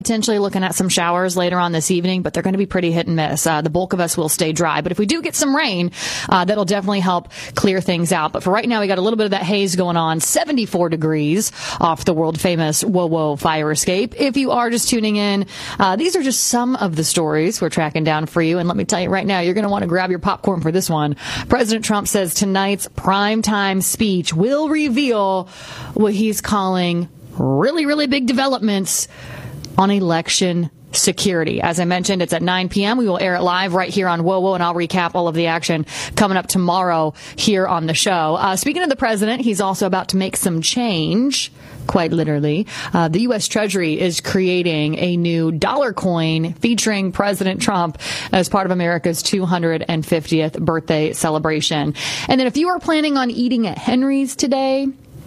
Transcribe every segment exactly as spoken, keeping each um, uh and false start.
Potentially looking at some showers later on this evening, but they're going to be pretty hit and miss. Uh, the bulk of us will stay dry. But if we do get some rain, uh, that'll definitely help clear things out. But for right now, we got a little bit of that haze going on. seventy-four degrees off the world famous Whoa Whoa fire escape. If you are just tuning in, uh, these are just some of the stories we're tracking down for you. And let me tell you right now, you're going to want to grab your popcorn for this one. President Trump says tonight's primetime speech will reveal what he's calling really, really big developments on election security. As I mentioned, it's at nine p.m. We will air it live right here on Whoa Whoa, and I'll recap all of the action coming up tomorrow here on the show. Uh, speaking of the president, he's also about to make some change, quite literally. Uh, the U S. Treasury is creating a new dollar coin featuring President Trump as part of America's two hundred fiftieth birthday celebration. And then if you are planning on eating at Henry's today,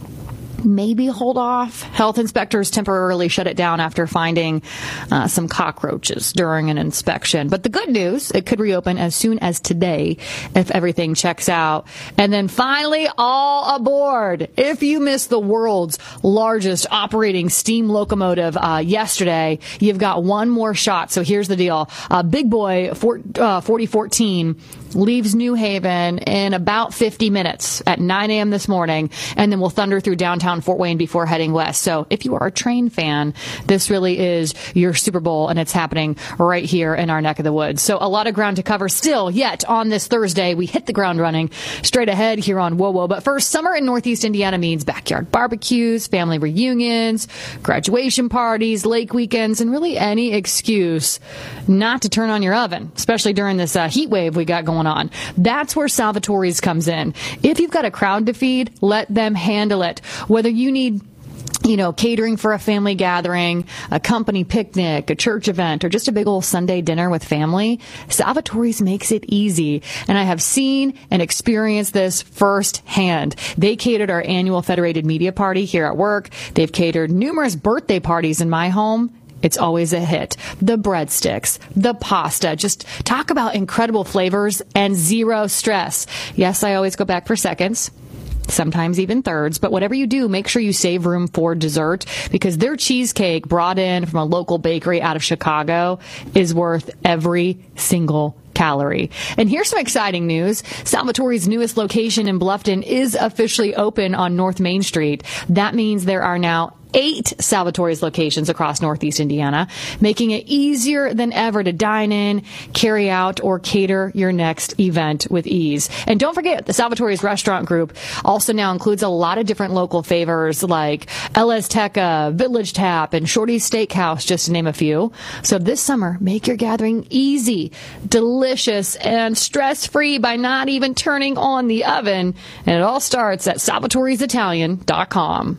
maybe hold off. Health inspectors temporarily shut it down after finding uh, some cockroaches during an inspection. But the good news, it could reopen as soon as today if everything checks out. And then finally, all aboard. If you missed the world's largest operating steam locomotive uh, yesterday, you've got one more shot. So here's the deal. Uh, Big Boy for, uh, forty fourteen leaves New Haven in about fifty minutes at nine a.m. this morning, and then we'll thunder through downtown Fort Wayne before heading west. So if you are a train fan, this really is your Super Bowl, and it's happening right here in our neck of the woods. So a lot of ground to cover still yet on this Thursday. We hit the ground running straight ahead here on Whoa Whoa. But first, summer in Northeast Indiana means backyard barbecues, family reunions, graduation parties, lake weekends, and really any excuse not to turn on your oven, especially during this uh, heat wave we got going on. That's where Salvatore's comes in. If you've got a crowd to feed, let them handle it. Whether you need you know, catering for a family gathering, a company picnic, a church event, or just a big old Sunday dinner with family, Salvatore's makes it easy. And I have seen and experienced this firsthand. They catered our annual Federated Media Party here at work. They've catered numerous birthday parties in my home. It's always a hit. The breadsticks, the pasta, just talk about incredible flavors and zero stress. Yes, I always go back for seconds, sometimes even thirds, but whatever you do, make sure you save room for dessert, because their cheesecake brought in from a local bakery out of Chicago is worth every single calorie. And here's some exciting news. Salvatore's newest location in Bluffton is officially open on North Main Street. That means there are now eight Salvatore's locations across Northeast Indiana, making it easier than ever to dine in, carry out, or cater your next event with ease. And don't forget, the Salvatore's restaurant group also now includes a lot of different local favors like El Azteca, Village Tap, and Shorty's Steakhouse, just to name a few. So this summer, make your gathering easy, delicious, and stress-free by not even turning on the oven. And it all starts at salvatore's italian dot com.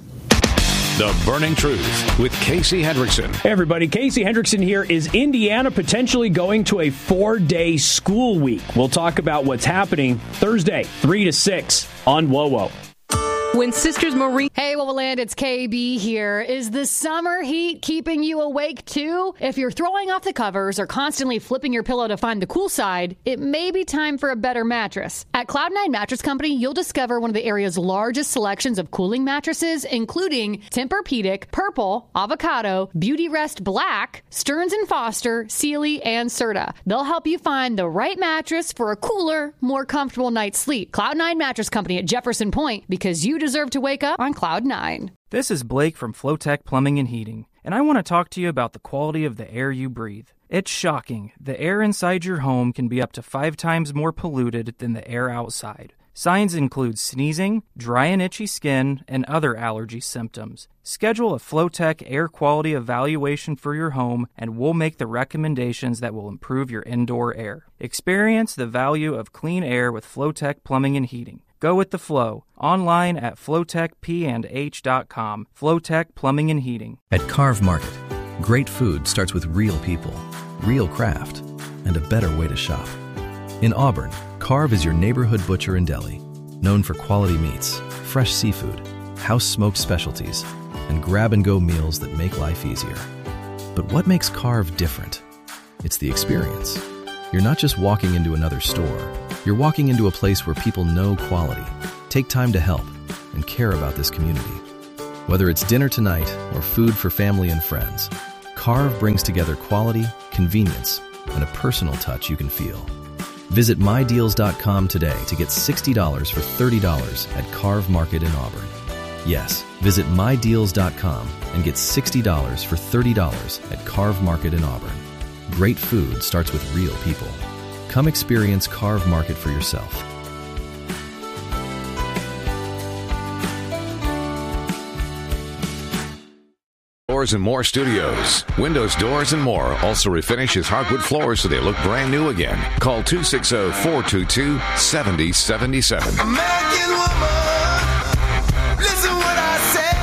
The Burning Truth with Casey Hendrickson. Hey everybody, Casey Hendrickson here. Is Indiana potentially going to a four-day school week? We'll talk about what's happening Thursday, three to six on Whoa Whoa. When Sisters Marie... Hey, Wowoland, it's K B here. Is the summer heat keeping you awake, too? If you're throwing off the covers or constantly flipping your pillow to find the cool side, it may be time for a better mattress. At Cloud nine Mattress Company, you'll discover one of the area's largest selections of cooling mattresses, including Tempur-Pedic, Purple, Avocado, Beauty Rest Black, Stearns and Foster, Sealy, and Serta. They'll help you find the right mattress for a cooler, more comfortable night's sleep. Cloud nine Mattress Company at Jefferson Point, because you deserve to wake up on Cloud nine. This is Blake from Flowtech Plumbing and Heating, and I want to talk to you about the quality of the air you breathe. It's shocking. The air inside your home can be up to five times more polluted than the air outside. Signs include sneezing, dry and itchy skin, and other allergy symptoms. Schedule a Flowtech air quality evaluation for your home, and we'll make the recommendations that will improve your indoor air. Experience the value of clean air with Flowtech Plumbing and Heating. Go with the flow. Online at flowtech p and h dot com. Flowtech Plumbing and Heating. At Carve Market, great food starts with real people, real craft, and a better way to shop. In Auburn, Carve is your neighborhood butcher and deli, known for quality meats, fresh seafood, house-smoked specialties, and grab-and-go meals that make life easier. But what makes Carve different? It's the experience. You're not just walking into another store. You're walking into a place where people know quality, take time to help, and care about this community. Whether it's dinner tonight or food for family and friends, Carve brings together quality, convenience, and a personal touch you can feel. Visit my deals dot com today to get sixty dollars for thirty dollars at Carve Market in Auburn. Yes, visit my deals dot com and get sixty dollars for thirty dollars at Carve Market in Auburn. Great food starts with real people. Come experience Carve Market for yourself. Doors and More Studios. Windows, doors, and more also refinishes hardwood floors so they look brand new again. Call two six zero, four two two, seven zero seven seven. American woman, listen what I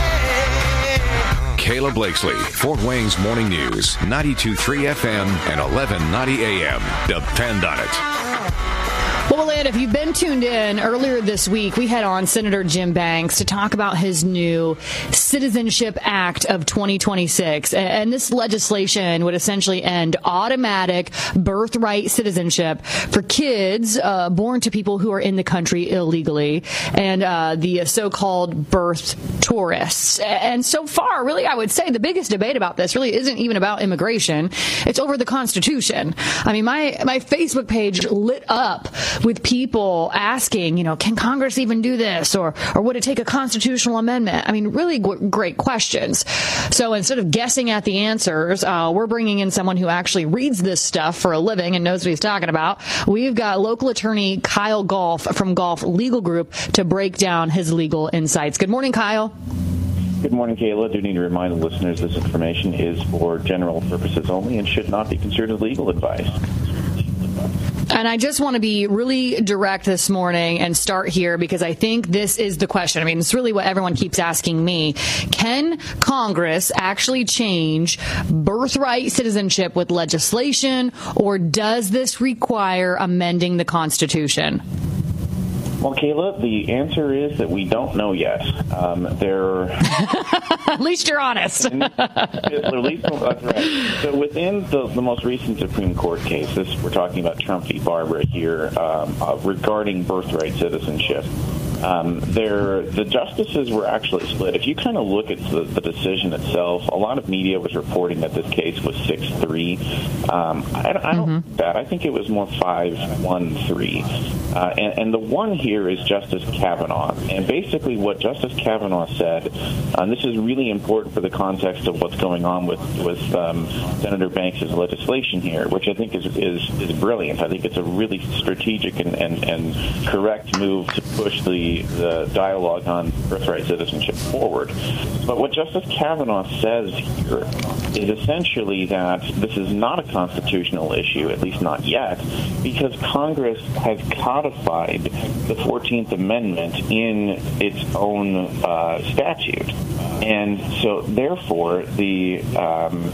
say. Kayla Blakesley, Fort Wayne's Morning News, ninety-two point three F M and eleven ninety A M. Depend on it. Well, and if you've been tuned in earlier this week, we had on Senator Jim Banks to talk about his new Citizenship Act of twenty twenty-six. And this legislation would essentially end automatic birthright citizenship for kids uh, born to people who are in the country illegally and uh, the so-called birth tourists. And so far, really, I would say the biggest debate about this really isn't even about immigration. It's over the Constitution. I mean, my, my Facebook page lit up with people asking, you know, can Congress even do this? Or, or would it take a constitutional amendment? I mean, really g- great questions. So instead of guessing at the answers, uh, we're bringing in someone who actually reads this stuff for a living and knows what he's talking about. We've got local attorney Kyle Golf from Golf Legal Group to break down his legal insights. Good morning, Kyle. Good morning, Kayla. I do need to remind the listeners this information is for general purposes only and should not be considered legal advice. And I just want to be really direct this morning and start here because I think this is the question. I mean, it's really what everyone keeps asking me. Can Congress actually change birthright citizenship with legislation, or does this require amending the Constitution? Well, Kayla, the answer is that we don't know yet. Um, there, At least you're honest. At least, that's right. So within the, the most recent Supreme Court cases, we're talking about Trump v. Barbara here, um, uh, regarding birthright citizenship. Um, there, the justices were actually split. If you kind of look at the, the decision itself, a lot of media was reporting that this case was six three. Um, I, I don't think mm-hmm. that. I think it was more five one three. Uh, and, and the one here is Justice Kavanaugh. And basically what Justice Kavanaugh said, and this is really important for the context of what's going on with, with um, Senator Banks' legislation here, which I think is, is, is brilliant. I think it's a really strategic and, and, and correct move to push the the dialogue on birthright citizenship forward. But what Justice Kavanaugh says here is essentially that this is not a constitutional issue, at least not yet, because Congress has codified the fourteenth Amendment in its own uh, statute. And so, therefore, the... Um,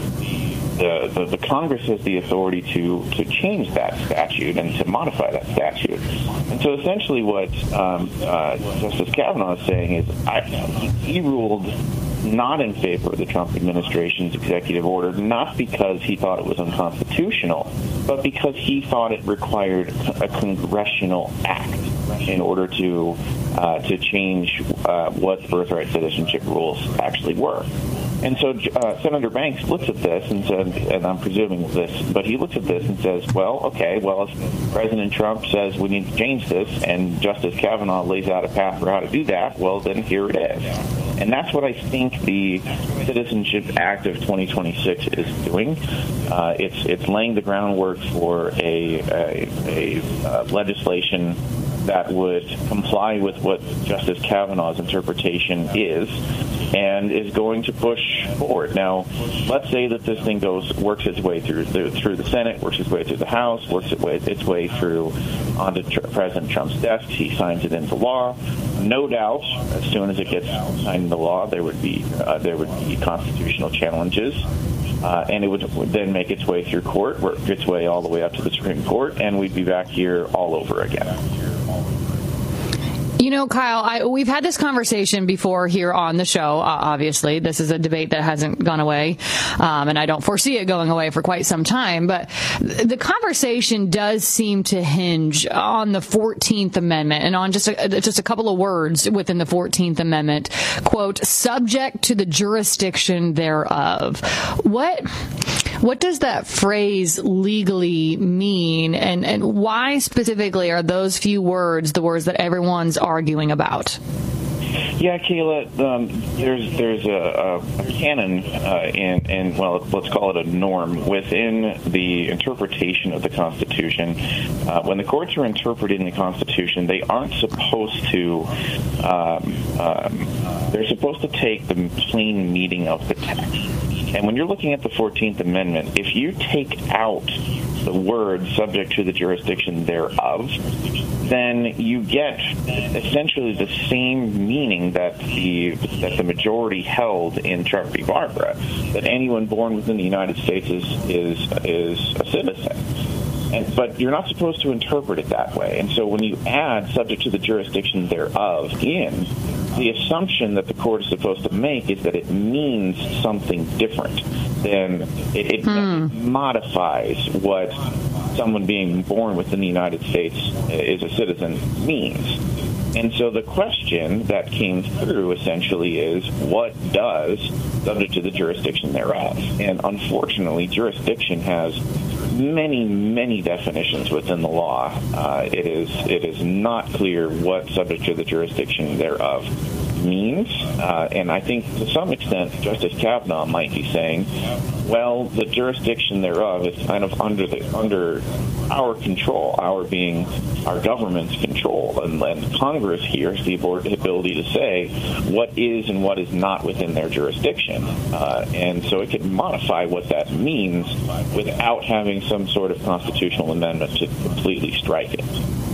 The, the, the Congress has the authority to, to change that statute and to modify that statute. And so essentially what um, uh, Justice Kavanaugh is saying is I, he ruled not in favor of the Trump administration's executive order, not because he thought it was unconstitutional, but because he thought it required a congressional act in order to uh, to change uh, what birthright citizenship rules actually were. And so uh, Senator Banks looks at this and says, and I'm presuming this, but he looks at this and says, well, okay, well, if President Trump says we need to change this and Justice Kavanaugh lays out a path for how to do that, well, then here it is. And that's what I think the Citizenship Act of twenty twenty-six is doing. Uh, it's it's laying the groundwork for a, a, a uh, legislation that would comply with what Justice Kavanaugh's interpretation is and is going to push forward. Now, let's say that this thing goes works its way through the, through the Senate, works its way through the House, works its way, its way through onto tr- President Trump's desk. He signs it into law. No doubt, as soon as it gets signed into law, there would be uh, there would be constitutional challenges. Uh, and it would, would then make its way through court, work its way all the way up to the Supreme Court, and we'd be back here all over again. You know, Kyle, I, we've had this conversation before here on the show. Uh, obviously, this is a debate that hasn't gone away, um, and I don't foresee it going away for quite some time. But th- the conversation does seem to hinge on the fourteenth Amendment and on just a, just a couple of words within the fourteenth Amendment. Quote, subject to the jurisdiction thereof. What what does that phrase legally mean, and, and why specifically are those few words the words that everyone's arguing about? Yeah, Kayla, um, there's there's a, a, a canon uh, and, and, well, let's call it a norm within the interpretation of the Constitution. Uh, when the courts are interpreting the Constitution, they aren't supposed to, um, um, they're supposed to take the plain meaning of the text. And when you're looking at the fourteenth Amendment, if you take out the word subject to the jurisdiction thereof, then you get essentially the same meaning that the that the majority held in Trump v. Barbara, that anyone born within the United States is is is a citizen. And, but you're not supposed to interpret it that way. And so when you add subject to the jurisdiction thereof in, the assumption that the court is supposed to make is that it means something different. Then it, it hmm. modifies what someone being born within the United States is a citizen means. And so the question that came through essentially is, what does subject to the jurisdiction thereof? And unfortunately, jurisdiction has many, many definitions within the law. Uh, it is it is not clear what subject to the jurisdiction thereof means. Uh, and I think to some extent, Justice Kavanaugh might be saying, well, the jurisdiction thereof is kind of under the under our control, our being our government's control. And, and Congress here has the ability to say what is and what is not within their jurisdiction. Uh, and so it can modify what that means without having some sort of constitutional amendment to completely strike it.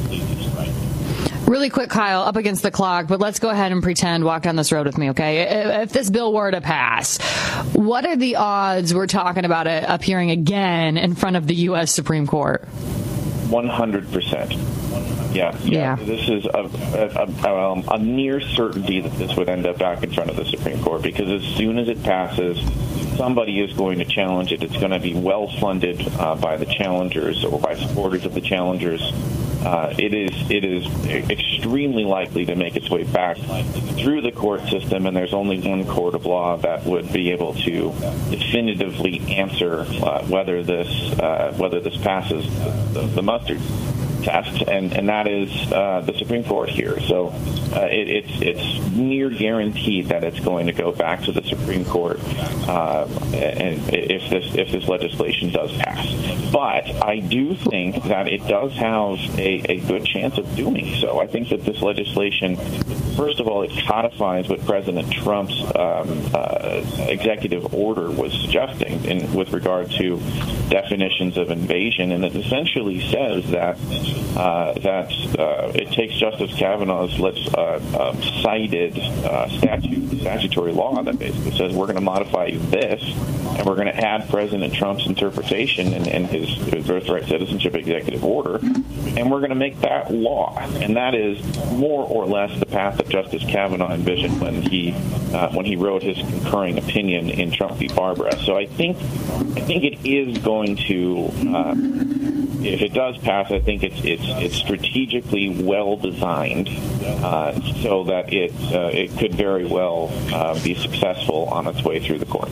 Really quick, Kyle, up against the clock, but let's go ahead and pretend, walk down this road with me, okay? If this bill were to pass, what are the odds we're talking about it appearing again in front of the U S Supreme Court? one hundred percent. Yeah, yeah. yeah. This is a, a, a, um, a near certainty that this would end up back in front of the Supreme Court, because as soon as it passes, somebody is going to challenge it. It's going to be well funded uh, by the challengers or by supporters of the challengers. Uh, it is it is extremely likely to make its way back through the court system, and there's only one court of law that would be able to definitively answer uh, whether this uh, whether this passes the, the mustard test, and, and that is uh, the Supreme Court here. So uh, it, it's it's near guaranteed that it's going to go back to the Supreme Court, uh, and if this if this legislation does pass. But I do think that it does have a, a good chance of doing so. I think that this legislation, first of all, it codifies what President Trump's um, uh, executive order was suggesting in, with regard to definitions of invasion, and it essentially says that uh, that uh, it takes Justice Kavanaugh's uh, um, cited uh, statute, statutory law that basically says we're going to modify this, and we're going to add President Trump's interpretation and, and his, his birthright citizenship executive order, and we're going to make that law. And that is more or less the path that Justice Kavanaugh envisioned when he uh, when he wrote his concurring opinion in Trump v. Barbara. So I think I think it is going to, uh, if it does pass, I think it's it's it's strategically well designed uh, so that it uh, it could very well uh, be successful on its way through the courts.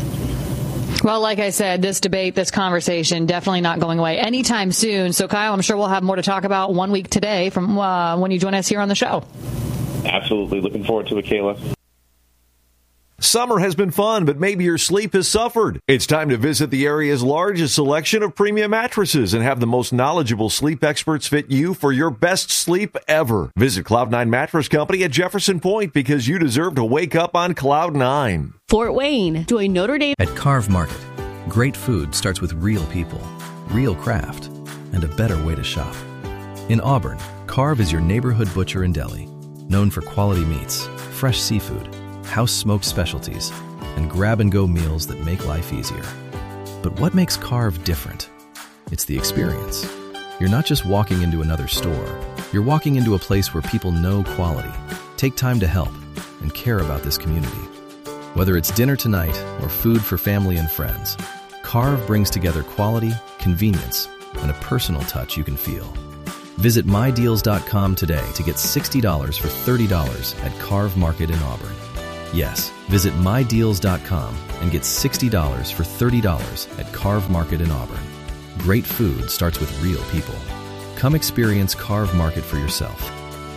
Well, like I said, this debate, this conversation, definitely not going away anytime soon. So, Kyle, I'm sure we'll have more to talk about one week today from uh, when you join us here on the show. Absolutely. Looking forward to it, Kayla. Summer has been fun, but maybe your sleep has suffered. It's time to visit the area's largest selection of premium mattresses and have the most knowledgeable sleep experts fit you for your best sleep ever. Visit Cloud nine Mattress Company at Jefferson Point, because you deserve to wake up on Cloud nine. Fort Wayne, join Notre Dame. At Carve Market, great food starts with real people, real craft, and a better way to shop. In Auburn, Carve is your neighborhood butcher and deli, known for quality meats, fresh seafood, house-smoked specialties, and grab-and-go meals that make life easier. But what makes Carve different? It's the experience. You're not just walking into another store. You're walking into a place where people know quality, take time to help, and care about this community. Whether it's dinner tonight or food for family and friends, Carve brings together quality, convenience, and a personal touch you can feel. Visit my deals dot com today to get sixty dollars for thirty dollars at Carve Market in Auburn. Yes, visit my deals dot com and get sixty dollars for thirty dollars at Carve Market in Auburn. Great food starts with real people. Come experience Carve Market for yourself.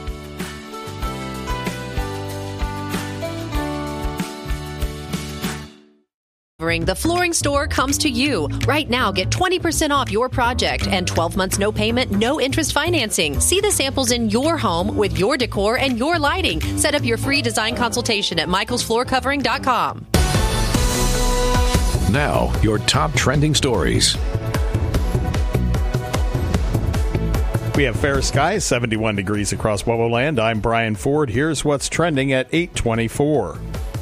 The Flooring Store comes to you. Right now, get twenty percent off your project and twelve months no payment, no interest financing. See the samples in your home with your decor and your lighting. Set up your free design consultation at michaels floor covering dot com. Now, your top trending stories. We have fair skies, seventy-one degrees across Wowo Land. I'm Brian Ford. Here's what's trending at eight twenty-four.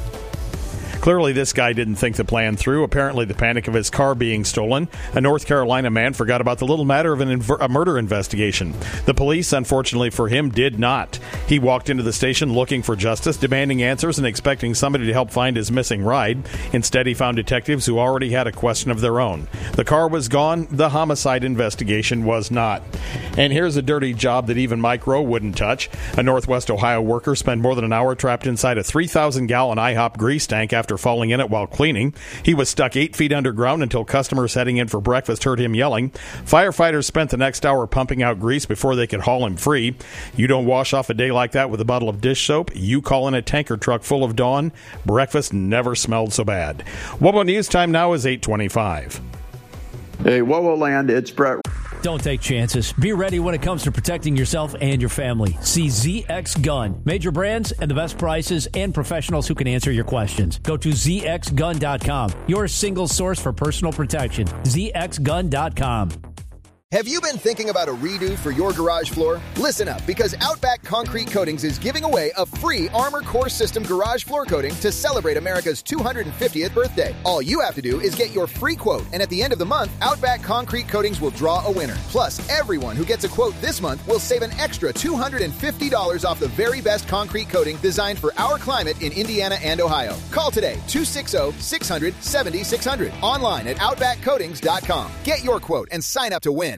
Clearly, this guy didn't think the plan through. Apparently, the panic of his car being stolen. A North Carolina man forgot about the little matter of an inver- a murder investigation. The police, unfortunately for him, did not. He walked into the station looking for justice, demanding answers and expecting somebody to help find his missing ride. Instead, he found detectives who already had a question of their own. The car was gone. The homicide investigation was not. And here's a dirty job that even Mike Rowe wouldn't touch. A Northwest Ohio worker spent more than an hour trapped inside a three thousand gallon IHOP grease tank after falling in it while cleaning. He was stuck eight feet underground until customers heading in for breakfast heard him yelling. Firefighters spent the next hour pumping out grease before they could haul him free. You don't wash off a day like that with a bottle of dish soap. You call in a tanker truck full of Dawn. Breakfast never smelled so bad. Wowo News time now is eight twenty-five. Hey, Wowo Land, it's Brett. Don't take chances. Be ready when it comes to protecting yourself and your family. See Z X Gun. Major brands and the best prices and professionals who can answer your questions. Go to z x gun dot com. Your single source for personal protection. z x gun dot com. Have you been thinking about a redo for your garage floor? Listen up, because Outback Concrete Coatings is giving away a free Armor Core System garage floor coating to celebrate America's two hundred fiftieth birthday. All you have to do is get your free quote, and at the end of the month, Outback Concrete Coatings will draw a winner. Plus, everyone who gets a quote this month will save an extra two hundred fifty dollars off the very best concrete coating designed for our climate in Indiana and Ohio. Call today, two six zero, six hundred, seventy six hundred. Online at outback coatings dot com. Get your quote and sign up to win.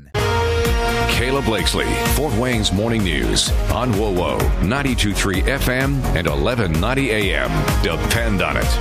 Kayla Blakesley, Fort Wayne's Morning News on WOWO, ninety-two point three F M and eleven ninety A M. Depend on it.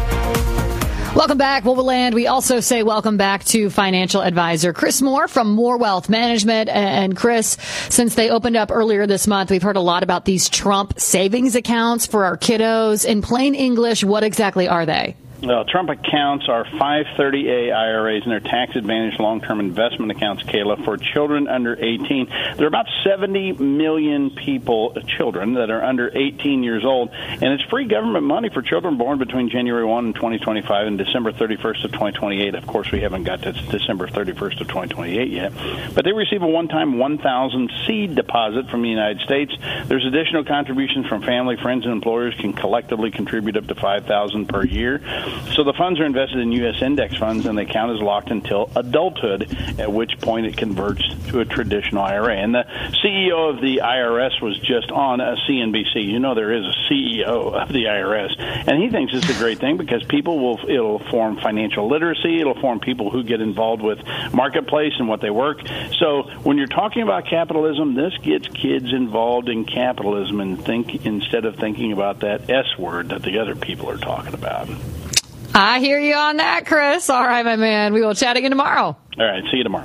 Welcome back, Wowo Land. We also say welcome back to financial advisor Chris Moore from Moore Wealth Management. And Chris, since they opened up earlier this month, we've heard a lot about these Trump savings accounts for our kiddos. In plain English, what exactly are they? Well, Trump accounts are five thirty A I R As, and they're tax-advantaged long-term investment accounts, Kayla, for children under eighteen. There are about seventy million people, children, that are under eighteen years old, and it's free government money for children born between January first of twenty twenty-five and December thirty-first of twenty twenty-eight. Of course, we haven't got to December thirty-first of twenty twenty-eight yet. But they receive a one-time one thousand dollars seed deposit from the United States. There's additional contributions from family, friends, and employers can collectively contribute up to five thousand dollars per year. So the funds are invested in U S index funds, and they count as locked until adulthood, at which point it converts to a traditional I R A. And the C E O of the I R S was just on a C N B C. You know there is a C E O of the I R S. And he thinks it's a great thing because people will, it'll form financial literacy. It'll form people who get involved with marketplace and what they work. So when you're talking about capitalism, this gets kids involved in capitalism and think instead of thinking about that S word that the other people are talking about. I hear you on that, Chris. All right, my man. We will chat again tomorrow. All right. See you tomorrow.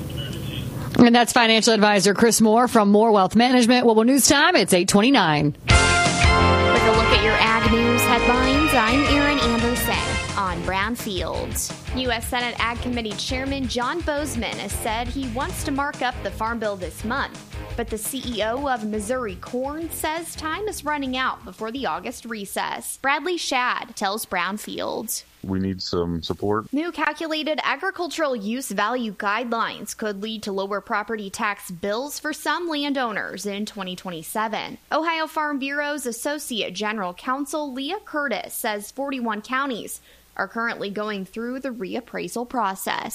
And that's financial advisor Chris Moore from Moore Wealth Management. Wowo News time. It's eight twenty-nine. With a look at your Ag News headlines, I'm Erin Anderson on Brownfield. U S Senate Ag Committee Chairman John Bozeman has said he wants to mark up the Farm Bill this month. But the C E O of Missouri Corn says time is running out before the August recess. Bradley Shad tells Brownfield. We need some support. New calculated agricultural use value guidelines could lead to lower property tax bills for some landowners in twenty twenty-seven. Ohio Farm Bureau's Associate General Counsel Leah Curtis says forty-one counties are currently going through the reappraisal process.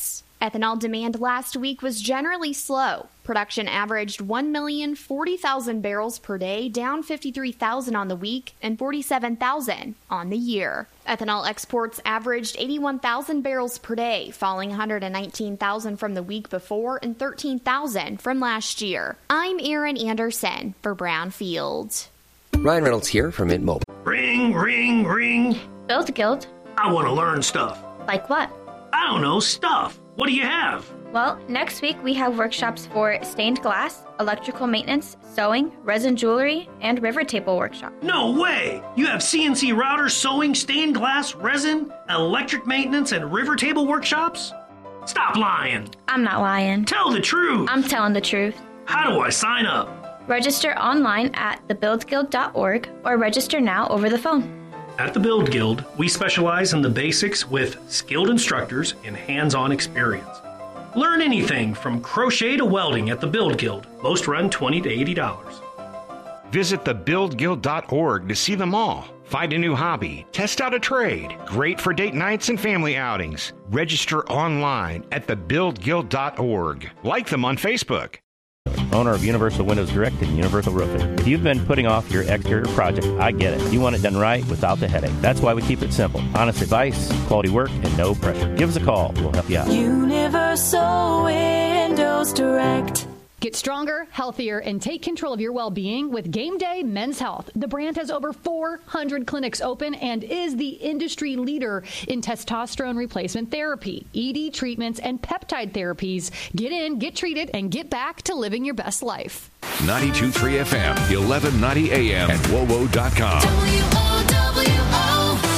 Ethanol demand last week was generally slow. Production averaged one million forty thousand barrels per day, down fifty-three thousand on the week and forty-seven thousand on the year. Ethanol exports averaged eighty-one thousand barrels per day, falling one hundred nineteen thousand from the week before and thirteen thousand from last year. I'm Erin Anderson for Brownfield. Ryan Reynolds here from Mint Mobile. Ring, ring, ring. Build Guild. I want to learn stuff. Like what? I don't know, stuff. What do you have? Well, next week we have workshops for stained glass, electrical maintenance, sewing, resin jewelry, and river table workshop. No way! You have C N C routers, sewing, stained glass, resin, electric maintenance, and river table workshops? Stop lying. I'm not lying. Tell the truth. I'm telling the truth. How do I sign up? Register online at the build guild dot org or register now over the phone. At the Build Guild, we specialize in the basics with skilled instructors and hands-on experience. Learn anything from crochet to welding at the Build Guild. Most run twenty dollars to eighty dollars. Visit the build guild dot org to see them all. Find a new hobby, test out a trade. Great for date nights and family outings. Register online at the build guild dot org. Like them on Facebook. Owner of Universal Windows Direct and Universal Roofing. If you've been putting off your exterior project, I get it. You want it done right without the headache. That's why we keep it simple. Honest advice, quality work, and no pressure. Give us a call. We'll help you out. Universal Windows Direct. Get stronger, healthier, and take control of your well-being with Game Day Men's Health. The brand has over four hundred clinics open and is the industry leader in testosterone replacement therapy, E D treatments, and peptide therapies. Get in, get treated, and get back to living your best life. ninety-two point three F M, eleven ninety A M, and W O W O dot com. W O W O.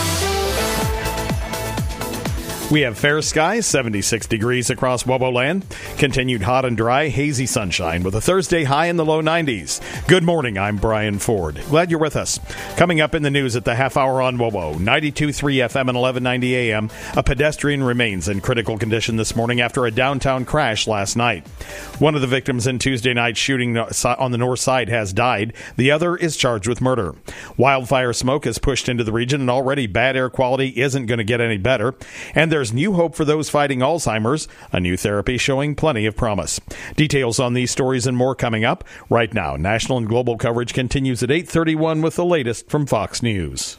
We have fair skies, seventy-six degrees across W O W O land. Continued hot and dry, hazy sunshine with a Thursday high in the low nineties. Good morning, I'm Brian Ford. Glad you're with us. Coming up in the news at the half hour on W O W O, ninety-two point three F M and eleven ninety A M. A pedestrian remains in critical condition this morning after a downtown crash last night. One of the victims in Tuesday night's shooting on the north side has died. The other is charged with murder. Wildfire smoke has pushed into the region, and already bad air quality isn't going to get any better. And there's new hope for those fighting Alzheimer's, a new therapy showing plenty of promise. Details on these stories and more coming up. Right now, national and global coverage continues at eight thirty-one with the latest from Fox News.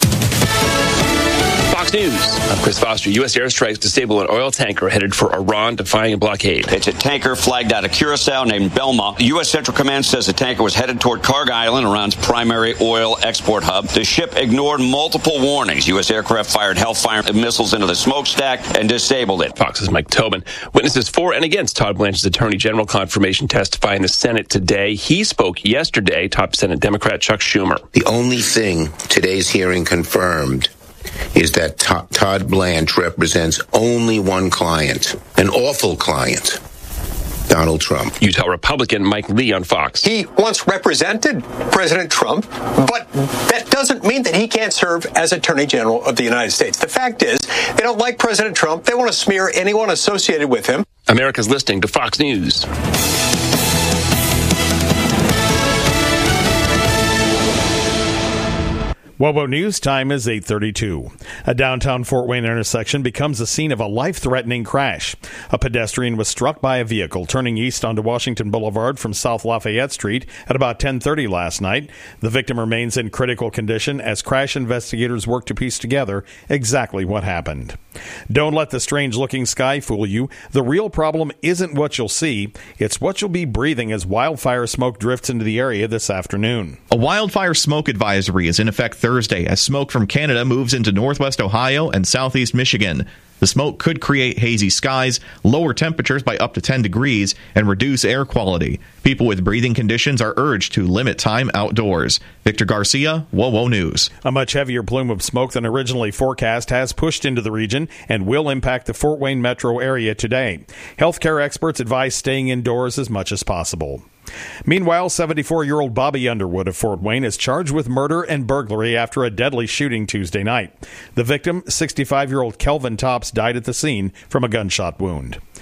Fox News. I'm Chris Foster. U S airstrikes disable an oil tanker headed for Iran, defying a blockade. It's a tanker flagged out of Curacao named Belma. The U S Central Command says the tanker was headed toward Karg Island, Iran's primary oil export hub. The ship ignored multiple warnings. U S aircraft fired Hellfire missiles into the smokestack and disabled it. Fox's Mike Tobin. Witnesses for and against Todd Blanche's Attorney General confirmation testify in the Senate today. He spoke yesterday, top Senate Democrat Chuck Schumer. The only thing today's hearing confirmed is that Todd Blanche represents only one client, an awful client, Donald Trump. Utah Republican Mike Lee on Fox. He once represented President Trump, but that doesn't mean that he can't serve as Attorney General of the United States. The fact is, they don't like President Trump. They want to smear anyone associated with him. America's listening to Fox News. W O W O News time is eight thirty-two. A downtown Fort Wayne intersection becomes the scene of a life-threatening crash. A pedestrian was struck by a vehicle turning east onto Washington Boulevard from South Lafayette Street at about ten thirty last night. The victim remains in critical condition as crash investigators work to piece together exactly what happened. Don't let the strange-looking sky fool you. The real problem isn't what you'll see. It's what you'll be breathing as wildfire smoke drifts into the area this afternoon. A wildfire smoke advisory is in effect Thursday as smoke from Canada moves into northwest Ohio and southeast Michigan. The smoke could create hazy skies, lower temperatures by up to ten degrees, and reduce air quality. People with breathing conditions are urged to limit time outdoors. Victor Garcia, W O W O News. A much heavier plume of smoke than originally forecast has pushed into the region and will impact the Fort Wayne metro area today. Healthcare experts advise staying indoors as much as possible. Meanwhile, seventy-four-year-old Bobby Underwood of Fort Wayne is charged with murder and burglary after a deadly shooting Tuesday night. The victim, sixty-five-year-old Kelvin Tops, died at the scene from a gunshot wound.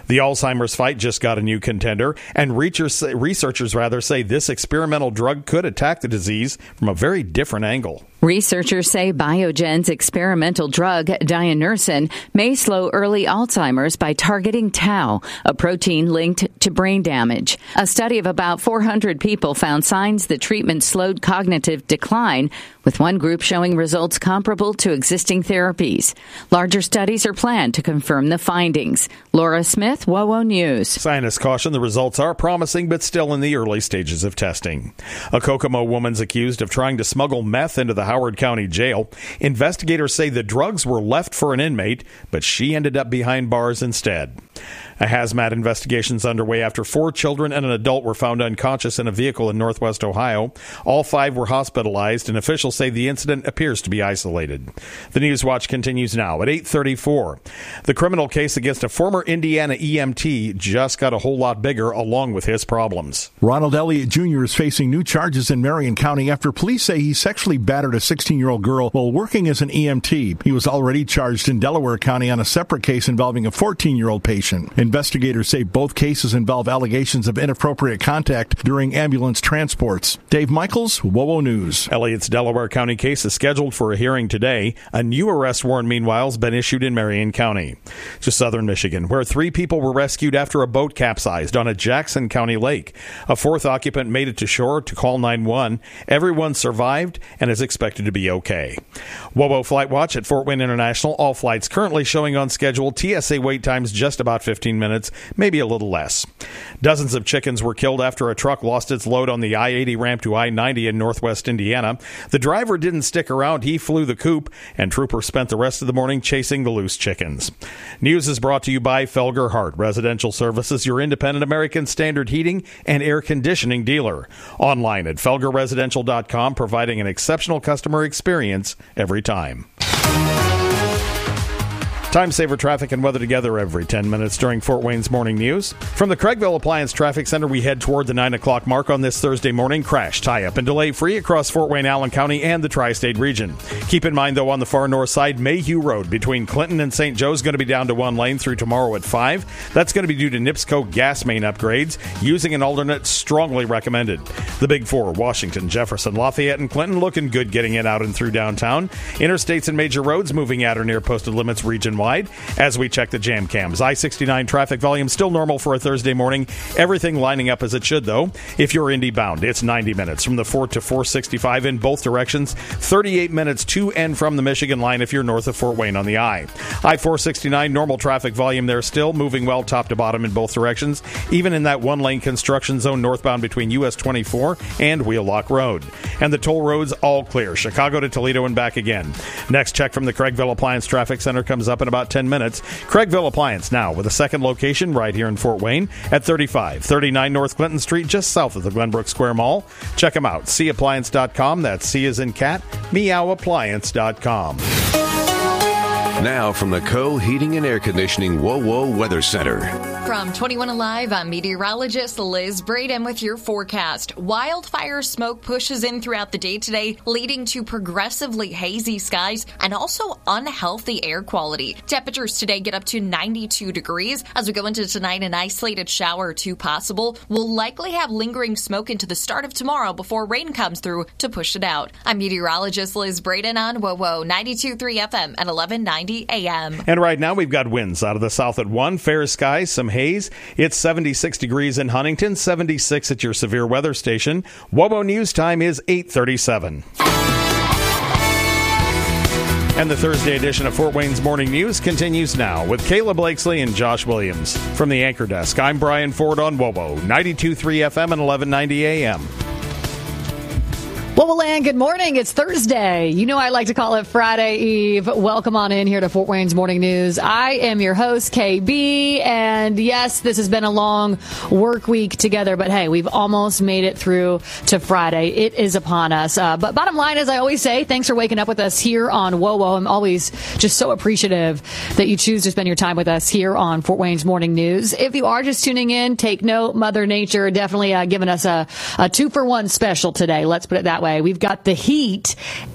The Alzheimer's fight just got a new contender, and researchers rather say this experimental drug could attack the disease from a very different angle. Researchers say Biogen's experimental drug, Dianersen, may slow early Alzheimer's by targeting tau, a protein linked to brain damage. A study of about four hundred people found signs the treatment slowed cognitive decline, with one group showing results comparable to existing therapies. Larger studies are planned to confirm the findings. Laura Smith, WOWO News. Scientists caution the results are promising, but still in the early stages of testing. A Kokomo woman's accused of trying to smuggle meth into the Howard County Jail. Investigators say the drugs were left for an inmate, but she ended up behind bars instead. A hazmat investigation is underway after four children and an adult were found unconscious in a vehicle in northwest Ohio. All five were hospitalized, and officials say the incident appears to be isolated. The News Watch continues now at eight thirty-four. The criminal case against a former Indiana E M T just got a whole lot bigger, along with his problems. Ronald Elliott Junior is facing new charges in Marion County after police say he sexually battered a sixteen-year-old girl while working as an E M T. He was already charged in Delaware County on a separate case involving a fourteen-year-old patient. Investigators say both cases involve allegations of inappropriate contact during ambulance transports. Dave Michaels, WOWO News. Elliott's Delaware County case is scheduled for a hearing today. A new arrest warrant, meanwhile, has been issued in Marion County. To southern Michigan, where three people were rescued after a boat capsized on a Jackson County lake. A fourth occupant made it to shore to call nine one one. Everyone survived and is expected to be okay. WOWO Flight Watch at Fort Wayne International. All flights currently showing on schedule. T S A wait times just about fifteen minutes, maybe a little less. Dozens of chickens were killed after a truck lost its load on the I eighty ramp to I ninety in northwest Indiana. The driver didn't stick around. He flew the coop, and troopers spent the rest of the morning chasing the loose chickens. News is brought to you by Felger Hart Residential Services, your independent American Standard heating and air conditioning dealer. Online at felger residential dot com, providing an exceptional customer experience every time. Time saver traffic and weather together every ten minutes during Fort Wayne's Morning News. From the Craigville Appliance Traffic Center, we head toward the nine o'clock mark on this Thursday morning. Crash, tie-up, and delay free across Fort Wayne, Allen County, and the tri-state region. Keep in mind, though, on the far north side, Mayhew Road between Clinton and Saint Joe's going to be down to one lane through tomorrow at five. That's going to be due to NIPSCO gas main upgrades. Using an alternate, strongly recommended. The Big Four, Washington, Jefferson, Lafayette, and Clinton, looking good getting in out and through downtown. Interstates and major roads moving at or near posted limits region wide. As we check the jam cams, I sixty-nine traffic volume still normal for a Thursday morning. Everything lining up as it should, though. If you're Indy bound, it's ninety minutes from the Fort to four sixty-five in both directions. thirty-eight minutes to and from the Michigan line if you're north of Fort Wayne on the I. I four sixty-nine, normal traffic volume there still, moving well top to bottom in both directions, even in that one-lane construction zone northbound between U S twenty-four and Wheelock Road. And the toll roads all clear, Chicago to Toledo and back again. Next check from the Craigville Appliance Traffic Center comes up in about ten minutes. Craigville Appliance now with a second location right here in Fort Wayne at thirty-five thirty-nine North Clinton Street, just south of the Glenbrook Square Mall. Check them out, see appliance dot com. That's C as in cat, meow appliance dot com. Now from the Co Heating and Air Conditioning WOWO Weather Center. From twenty-one Alive, I'm meteorologist Liz Braden with your forecast. Wildfire smoke pushes in throughout the day today, leading to progressively hazy skies and also unhealthy air quality. Temperatures today get up to ninety-two degrees. As we go into tonight, an isolated shower or two possible. We'll likely have lingering smoke into the start of tomorrow before rain comes through to push it out. I'm meteorologist Liz Braden on WOWO ninety-two point three F M at eleven ninety A M. And right now we've got winds out of the south at one, fair skies, some haze. It's seventy-six degrees in Huntington, seventy-six at your severe weather station. WOWO News time is eight thirty-seven. And the Thursday edition of Fort Wayne's Morning News continues now with Kayla Blakesley and Josh Williams. From the Anchor Desk, I'm Brian Ford on WOWO ninety-two point three F M and eleven ninety A M. Well, and good morning. It's Thursday. You know I like to call it Friday Eve. Welcome on in here to Fort Wayne's Morning News. I am your host, K B, and yes, this has been a long work week together, but hey, we've almost made it through to Friday. It is upon us. Uh, but bottom line, as I always say, thanks for waking up with us here on WOWO. I'm always just so appreciative that you choose to spend your time with us here on Fort Wayne's Morning News. If you are just tuning in, take note. Mother Nature definitely uh, giving us a, a two-for-one special today. Let's put it that way. way, we've got the heat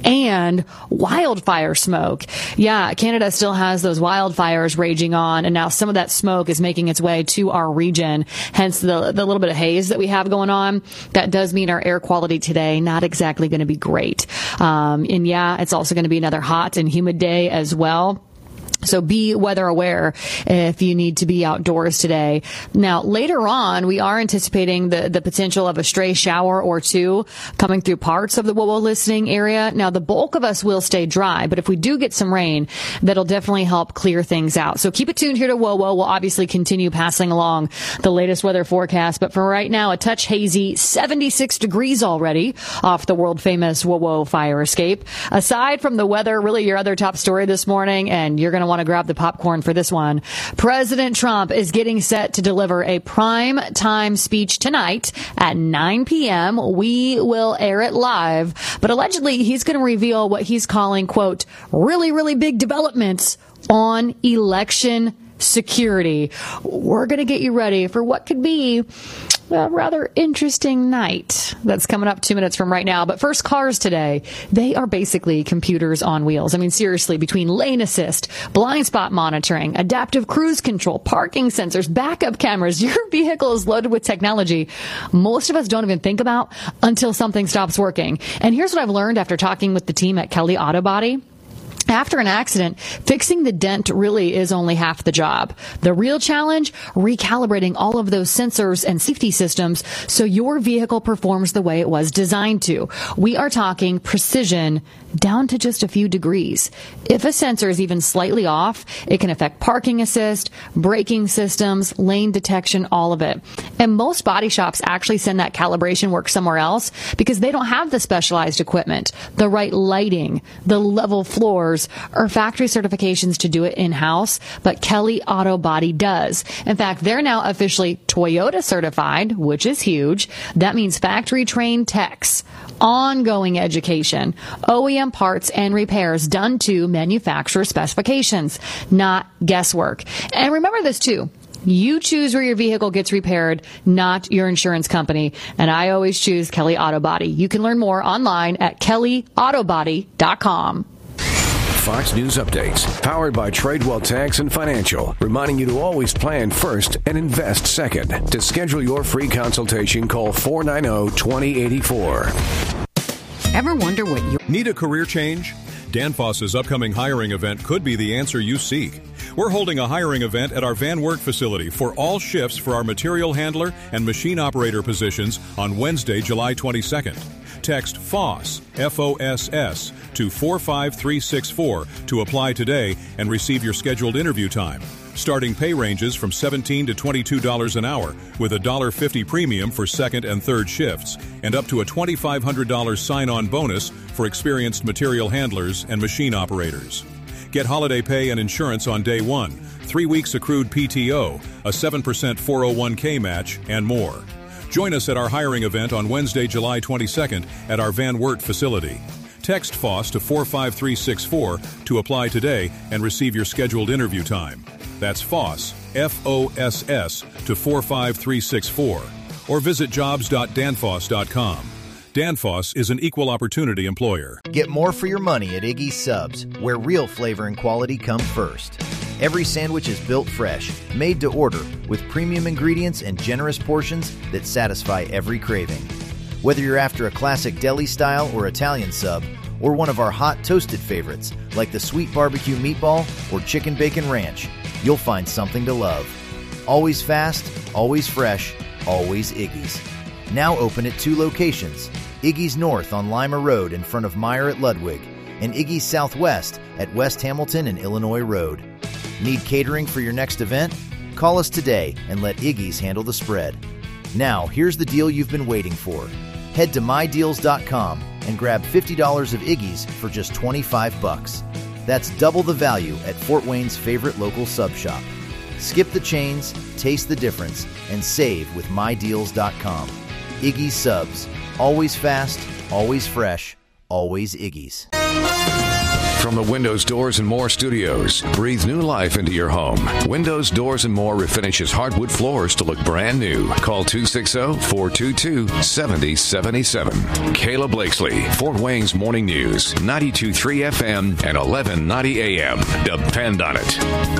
and wildfire smoke. Yeah, Canada still has those wildfires raging on, and now some of that smoke is making its way to our region, hence the, the little bit of haze that we have going on. That does mean our air quality today not exactly going to be great. Um, and yeah, it's also going to be another hot and humid day as well. So be weather aware if you need to be outdoors today. Now, later on, we are anticipating the, the potential of a stray shower or two coming through parts of the WOWO listening area. Now, the bulk of us will stay dry, but if we do get some rain, that'll definitely help clear things out. So keep it tuned here to WOWO. We'll obviously continue passing along the latest weather forecast, but for right now, a touch hazy, seventy-six degrees already off the world-famous WOWO fire escape. Aside from the weather, really your other top story this morning, and you're going to want to grab the popcorn for this one. President Trump is getting set to deliver a prime time speech tonight at nine p.m. We will air it live, but allegedly he's going to reveal what he's calling, quote, really, really big developments on election security. We're going to get you ready for what could be a rather interesting night that's coming up two minutes from right now. But first, cars today, they are basically computers on wheels. I mean, seriously, between lane assist, blind spot monitoring, adaptive cruise control, parking sensors, backup cameras, your vehicle is loaded with technology most of us don't even think about until something stops working. And here's what I've learned after talking with the team at Kelly Auto Body. After an accident, fixing the dent really is only half the job. The real challenge, recalibrating all of those sensors and safety systems so your vehicle performs the way it was designed to. We are talking precision down to just a few degrees. If a sensor is even slightly off, it can affect parking assist, braking systems, lane detection, all of it. And most body shops actually send that calibration work somewhere else because they don't have the specialized equipment, the right lighting, the level floors, or factory certifications to do it in-house, but Kelly Auto Body does. In fact, they're now officially Toyota certified, which is huge. That means factory-trained techs, ongoing education, O E M parts and repairs done to manufacturer specifications, not guesswork. And remember this too. You choose where your vehicle gets repaired, not your insurance company. And I always choose Kelly Auto Body. You can learn more online at kelly auto body dot com. Fox News updates, powered by Tradewell Tax and Financial, reminding you to always plan first and invest second. To schedule your free consultation, call four nine zero, two zero eight four. Ever wonder what you need a career change? Danfoss's upcoming hiring event could be the answer you seek. We're holding a hiring event at our Van Wert facility for all shifts for our material handler and machine operator positions on Wednesday, July twenty-second. Text FOSS, F O S S, to four five three six four to apply today and receive your scheduled interview time. Starting pay ranges from seventeen dollars to twenty-two dollars an hour, with a one dollar fifty premium for second and third shifts, and up to a two thousand five hundred dollars sign-on bonus for experienced material handlers and machine operators. Get holiday pay and insurance on day one, three weeks accrued P T O, a seven percent four oh one k match, and more. Join us at our hiring event on Wednesday, July twenty-second at our Van Wert facility. Text FOSS to four five three six four to apply today and receive your scheduled interview time. That's FOSS, F O S S, to four five three six four. Or visit jobs dot danfoss dot com. Danfoss is an equal opportunity employer. Get more for your money at Iggy's Subs, where real flavor and quality come first. Every sandwich is built fresh, made to order, with premium ingredients and generous portions that satisfy every craving. Whether you're after a classic deli style or Italian sub, or one of our hot toasted favorites like the sweet barbecue meatball or chicken bacon ranch, you'll find something to love. Always fast, always fresh, always Iggy's. Now open at two locations, Iggy's North on Lima Road in front of Meyer at Ludwig, and Iggy's Southwest at West Hamilton and Illinois Road. Need catering for your next event? Call us today and let Iggy's handle the spread. Now, here's the deal you've been waiting for. Head to my deals dot com and grab fifty dollars of Iggy's for just twenty-five bucks. That's double the value at Fort Wayne's favorite local sub shop. Skip the chains, taste the difference, and save with my deals dot com. Iggy's Subs. Always fast, always fresh, always Iggy's. From the Windows, Doors, and More studios, breathe new life into your home. Windows, Doors, and More refinishes hardwood floors to look brand new. Call two six zero, four two two, seven zero seven seven. Kayla Blakesley, Fort Wayne's Morning News, ninety-two point three F M and eleven ninety A M. Depend on it.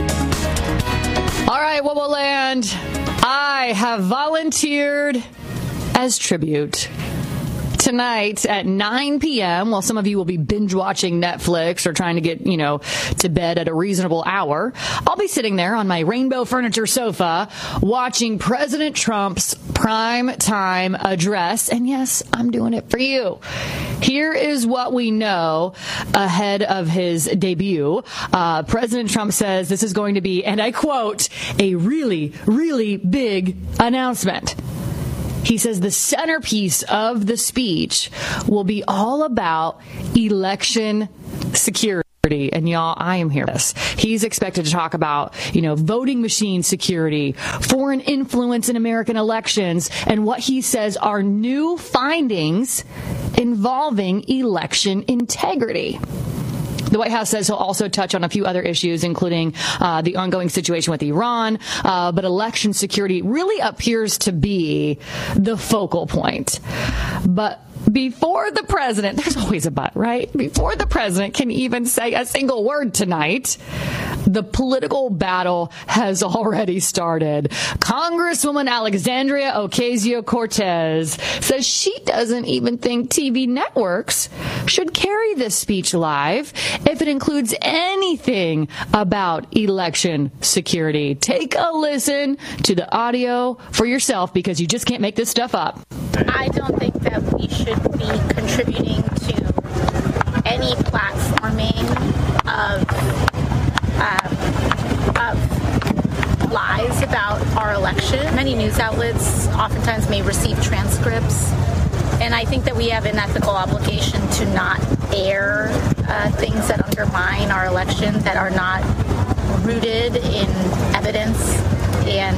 All right, Whoa Land, I have volunteered as tribute. Tonight at nine p.m., while some of you will be binge-watching Netflix or trying to get, you know, to bed at a reasonable hour, I'll be sitting there on my rainbow furniture sofa watching President Trump's prime time address. And yes, I'm doing it for you. Here is what we know ahead of his debut. Uh, President Trump says this is going to be, and I quote, a really, really big announcement. He says the centerpiece of the speech will be all about election security. And y'all, I am here for this. He's expected to talk about, you know, voting machine security, foreign influence in American elections, and what he says are new findings involving election integrity. The White House says he'll also touch on a few other issues, including uh, the ongoing situation with Iran. Uh, but election security really appears to be the focal point. But before the president, there's always a but, right? Before the president can even say a single word tonight, the political battle has already started. Congresswoman Alexandria Ocasio-Cortez says she doesn't even think T V networks should carry this speech live if it includes anything about election security. Take a listen to the audio for yourself because you just can't make this stuff up. I don't think that we should be contributing to any platforming of, um, of lies about our election. Many news outlets oftentimes may receive transcripts, and I think that we have an ethical obligation to not air uh, things that undermine our election, that are not rooted in evidence and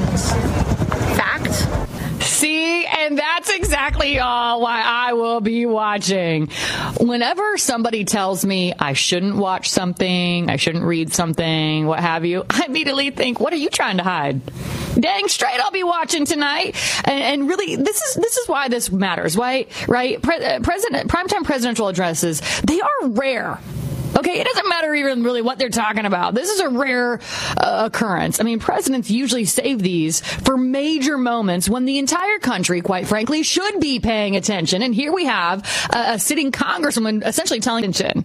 fact. See, and that's exactly all why I will be watching. Whenever somebody tells me I shouldn't watch something, I shouldn't read something, what have you, I immediately think, what are you trying to hide? Dang straight, I'll be watching tonight. And, and really, this is this is why this matters, right? Right? Pre- President, primetime presidential addresses, they are rare. Okay, it doesn't matter even really what they're talking about. This is a rare uh, occurrence. I mean, presidents usually save these for major moments when the entire country, quite frankly, should be paying attention. And here we have a, a sitting congresswoman essentially telling attention.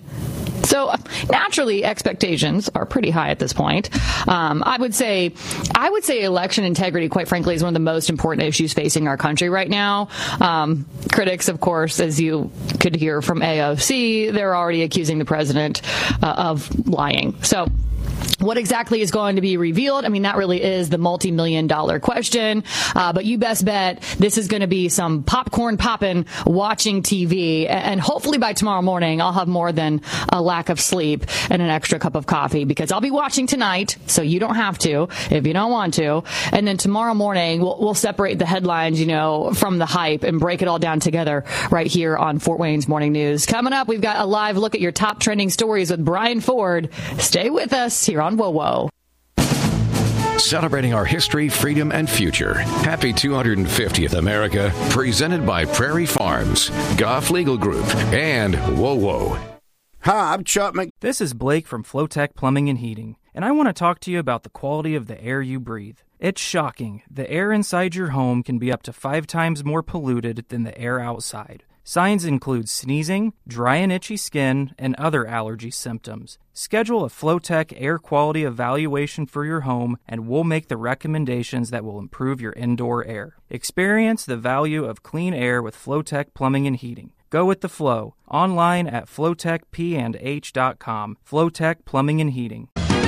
So naturally, expectations are pretty high at this point. Um, I would say, I would say election integrity, quite frankly, is one of the most important issues facing our country right now. Um, critics, of course, as you could hear from A O C, they're already accusing the president uh, of lying. So what exactly is going to be revealed? I mean, that really is the multi-million dollar question. Uh, but you best bet this is going to be some popcorn popping, watching T V. And hopefully by tomorrow morning, I'll have more than a lack of sleep and an extra cup of coffee because I'll be watching tonight. So you don't have to if you don't want to. And then tomorrow morning, we'll, we'll separate the headlines, you know, from the hype and break it all down together right here on Fort Wayne's Morning News. Coming up, we've got a live look at your top trending stories with Brian Ford. Stay with us here on Whoa Whoa. Celebrating our history, freedom, and future. Happy two hundred fiftieth America, presented by Prairie Farms, Goff Legal Group, and Whoa Whoa. Hi, I'm Chuck Mc... This is Blake from Flowtech Plumbing and Heating, and I want to talk to you about the quality of the air you breathe. It's shocking. The air inside your home can be up to five times more polluted than the air outside. Signs include sneezing, dry and itchy skin, and other allergy symptoms. Schedule a Flowtech air quality evaluation for your home, and we'll make the recommendations that will improve your indoor air. Experience the value of clean air with Flowtech Plumbing and Heating. Go with the flow. Online at flowtech p and h dot com. Flowtech Plumbing and Heating.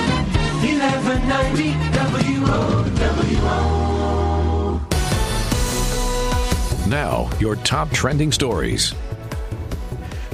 eleven ninety W O W O. Now, your top trending stories.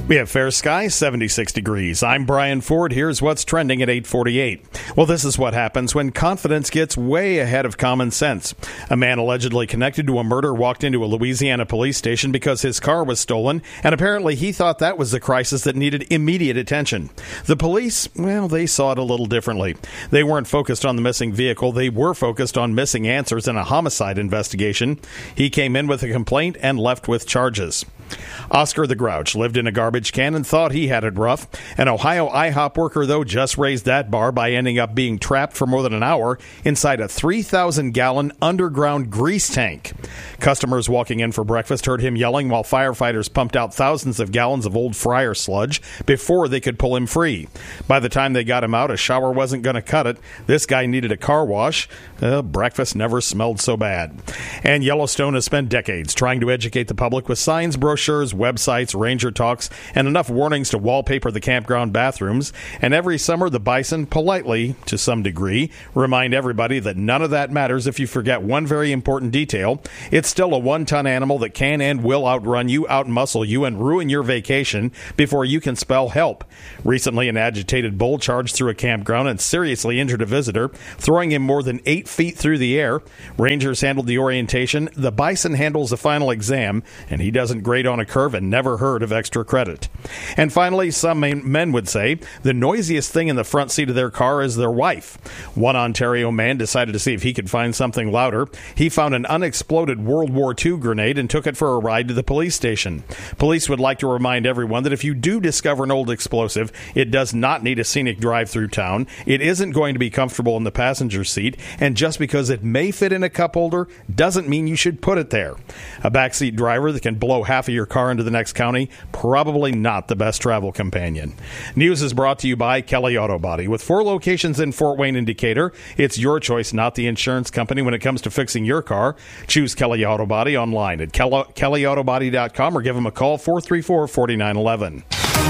We have fair skies, seventy-six degrees. I'm Brian Ford. Here's what's trending at eight forty-eight. Well, this is what happens when confidence gets way ahead of common sense. A man allegedly connected to a murder walked into a Louisiana police station because his car was stolen, and apparently he thought that was the crisis that needed immediate attention. The police, well, they saw it a little differently. They weren't focused on the missing vehicle. They were focused on missing answers in a homicide investigation. He came in with a complaint and left with charges. Oscar the Grouch lived in a garbage can and thought he had it rough. An Ohio IHOP worker, though, just raised that bar by ending up being trapped for more than an hour inside a three thousand gallon underground grease tank. Customers walking in for breakfast heard him yelling while firefighters pumped out thousands of gallons of old fryer sludge before they could pull him free. By the time they got him out, a shower wasn't going to cut it. This guy needed a car wash. Uh, breakfast never smelled so bad. And Yellowstone has spent decades trying to educate the public with signs, brochures, websites, ranger talks, and enough warnings to wallpaper the campground bathrooms. And every summer, the bison, politely, to some degree, remind everybody that none of that matters if you forget one very important detail. It's still a one-ton animal that can and will outrun you, outmuscle you, and ruin your vacation before you can spell help. Recently, an agitated bull charged through a campground and seriously injured a visitor, throwing him more than eight feet through the air. Rangers handled the orientation. The bison handles the final exam, and he doesn't grade on a curve and never heard of extra credit. And finally, some men would say the noisiest thing in the front seat of their car is their wife. One Ontario man decided to see if he could find something louder. He found an unexploded World War Two grenade and took it for a ride to the police station. Police would like to remind everyone that if you do discover an old explosive, it does not need a scenic drive through town. It isn't going to be comfortable in the passenger seat, and just because it may fit in a cup holder doesn't mean you should put it there. A backseat driver that can blow half of your car into the next county, probably not the best travel companion. News is brought to you by Kelly Auto Body. With four locations in Fort Wayne and Decatur, it's your choice, not the insurance company, when it comes to fixing your car. Choose Kelly Auto Body online at kelly auto body dot com or give them a call, four three four, four nine one one.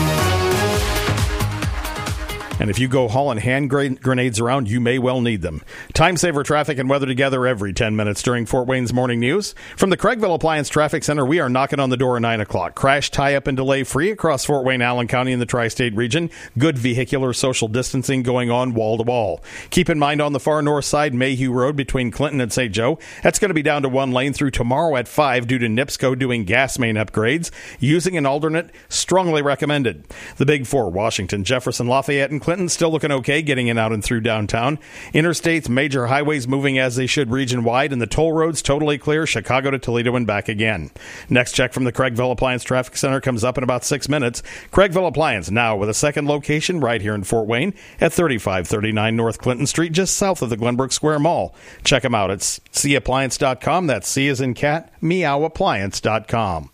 And if you go hauling hand grenades around, you may well need them. Time saver traffic and weather together every ten minutes during Fort Wayne's morning news. From the Craigville Appliance Traffic Center, we are knocking on the door at nine o'clock. Crash, tie-up, and delay free across Fort Wayne, Allen County, and the tri-state region. Good vehicular social distancing going on wall-to-wall. Keep in mind on the far north side, Mayhew Road between Clinton and Saint Joe. That's going to be down to one lane through tomorrow at five due to NIPSCO doing gas main upgrades. Using an alternate, strongly recommended. The Big Four, Washington, Jefferson, Lafayette, and Clinton, still looking okay getting in, out, and through downtown. Interstates, major highways moving as they should region-wide, and the toll roads totally clear, Chicago to Toledo and back again. Next check from the Craigville Appliance Traffic Center comes up in about six minutes. Craigville Appliance now with a second location right here in Fort Wayne at thirty-five thirty-nine North Clinton Street, just south of the Glenbrook Square Mall. Check them out at c appliance dot com. That's C as in cat, meow appliance dot com.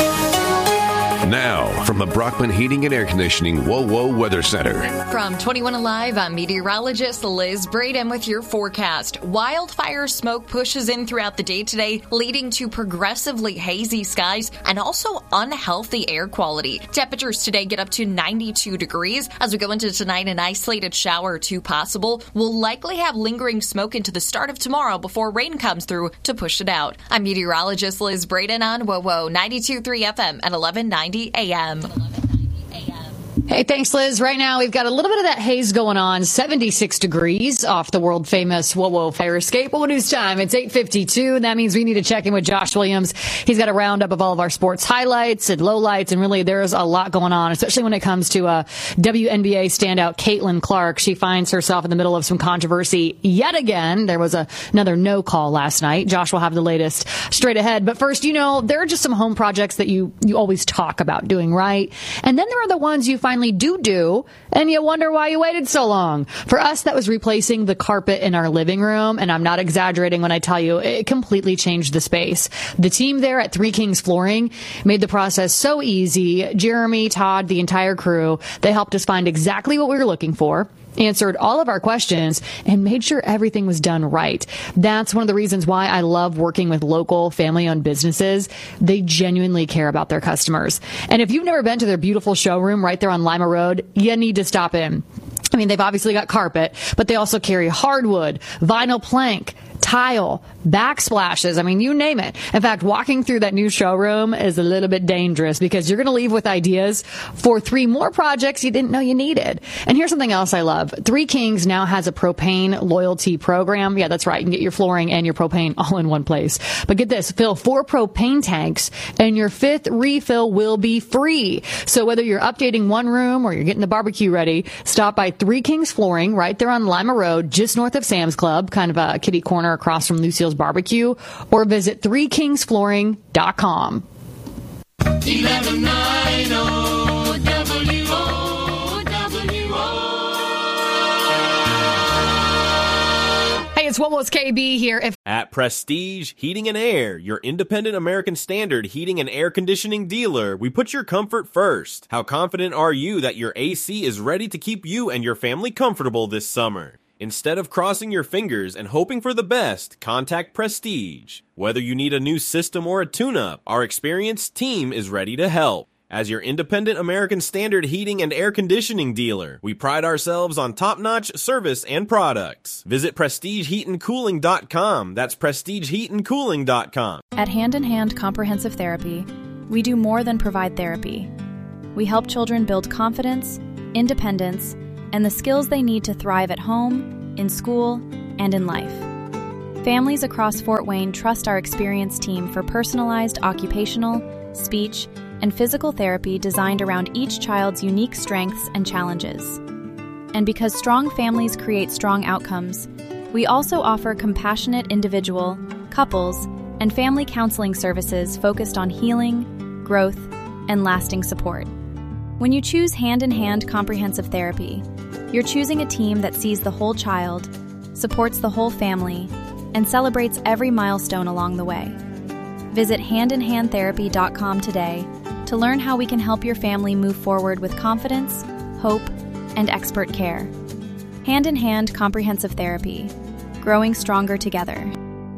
Now, from the Brockman Heating and Air Conditioning Whoa Whoa Weather Center. From twenty-one Alive, I'm meteorologist Liz Braden with your forecast. Wildfire smoke pushes in throughout the day today, leading to progressively hazy skies and also unhealthy air quality. Temperatures today get up to ninety-two degrees. As we go into tonight, an isolated shower or two possible. We'll likely have lingering smoke into the start of tomorrow before rain comes through to push it out. I'm meteorologist Liz Braden on Whoa Whoa ninety-two point three F M at eleven ninety A M. Hey, thanks, Liz. Right now, we've got a little bit of that haze going on. seventy-six degrees off the world-famous Whoa Whoa fire escape. What news time? It's eight fifty-two, and that means we need to check in with Josh Williams. He's got a roundup of all of our sports highlights and lowlights, and really there's a lot going on, especially when it comes to uh, W N B A standout Caitlin Clark. She finds herself in the middle of some controversy yet again. There was a, another no call last night. Josh will have the latest straight ahead. But first, you know, there are just some home projects that you, you always talk about doing right. And then there are the ones you finally do do, and you wonder why you waited so long. For us, that was replacing the carpet in our living room, and I'm not exaggerating when I tell you it completely changed the space. The team there at Three Kings Flooring made the process so easy. Jeremy, Todd, the entire crew, they helped us find exactly what we were looking for, answered all of our questions, and made sure everything was done right. That's one of the reasons why I love working with local family-owned businesses. They genuinely care about their customers. And if you've never been to their beautiful showroom right there on Lima Road, you need to stop in. I mean, they've obviously got carpet, but they also carry hardwood, vinyl plank, tile, backsplashes. I mean, you name it. In fact, walking through that new showroom is a little bit dangerous because you're going to leave with ideas for three more projects you didn't know you needed. And here's something else I love. Three Kings now has a propane loyalty program. Yeah, that's right. You can get your flooring and your propane all in one place. But get this, fill four propane tanks and your fifth refill will be free. So whether you're updating one room or you're getting the barbecue ready, stop by Three Kings Flooring right there on Lima Road, just north of Sam's Club, kind of a kitty corner across from Lucille's Barbecue, or visit three kings flooring dot com. eleven ninety W O W O. Hey, it's Womo's K B here. If At Prestige Heating and Air, your independent American Standard heating and air conditioning dealer, we put your comfort first. How confident are you that your A C is ready to keep you and your family comfortable this summer? Instead of crossing your fingers and hoping for the best, contact Prestige. Whether you need a new system or a tune-up, our experienced team is ready to help. As your independent American Standard heating and air conditioning dealer, we pride ourselves on top-notch service and products. Visit prestige heat and cooling dot com. That's prestige heat and cooling dot com. At Hand in Hand Comprehensive Therapy, we do more than provide therapy. We help children build confidence, independence, and the skills they need to thrive at home, in school, and in life. Families across Fort Wayne trust our experienced team for personalized occupational, speech, and physical therapy designed around each child's unique strengths and challenges. And because strong families create strong outcomes, we also offer compassionate individual, couples, and family counseling services focused on healing, growth, and lasting support. When you choose Hand in Hand Comprehensive Therapy, you're choosing a team that sees the whole child, supports the whole family, and celebrates every milestone along the way. Visit hand in hand therapy dot com today to learn how we can help your family move forward with confidence, hope, and expert care. Hand in Hand Comprehensive Therapy, growing stronger together.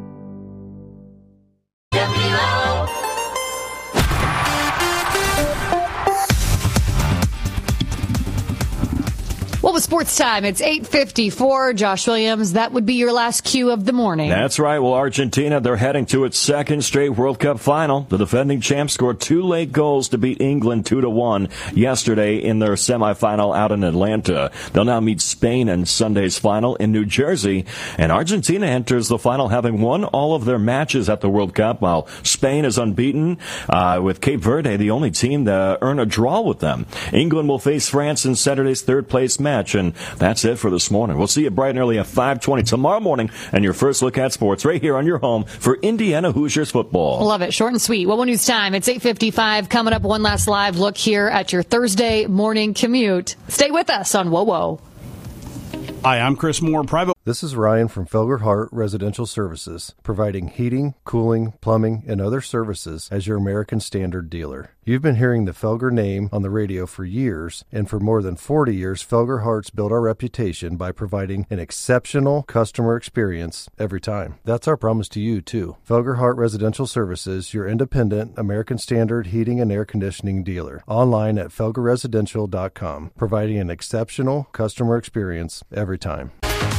Well, with sports time, it's eight fifty-four. Josh Williams, that would be your last cue of the morning. That's right. Well, Argentina, they're heading to its second straight World Cup final. The defending champs scored two late goals to beat England two to one yesterday in their semifinal out in Atlanta. They'll now meet Spain in Sunday's final in New Jersey. And Argentina enters the final having won all of their matches at the World Cup, while Spain is unbeaten, uh, with Cape Verde the only team to earn a draw with them. England will face France in Saturday's third-place match. And that's it for this morning. We'll see you bright and early at five twenty tomorrow morning and your first look at sports right here on your home for Indiana Hoosiers football. Love it. Short and sweet. Well, news time. It's eight fifty-five. Coming up, one last live look here at your Thursday morning commute. Stay with us on Whoa Whoa. Hi, I'm Chris Moore, private. This is Ryan from Felger Hart Residential Services, providing heating, cooling, plumbing, and other services as your American Standard dealer. You've been hearing the Felger name on the radio for years, and for more than forty years, Felger Hart's built our reputation by providing an exceptional customer experience every time. That's our promise to you, too. Felger Hart Residential Services, your independent American Standard heating and air conditioning dealer. Online at felger residential dot com, providing an exceptional customer experience every time.